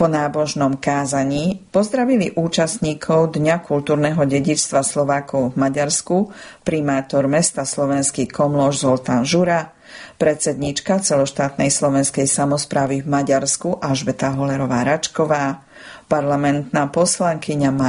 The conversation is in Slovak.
Po nábožnom kázaní pozdravili účastníkov Dňa kultúrneho dedičstva Slovákov v Maďarsku primátor mesta Slovenský Komlóš Zoltán Žura, predsedníčka celoštátnej slovenskej samosprávy v Maďarsku Alžbeta Holerová Račková, parlamentná poslankyňa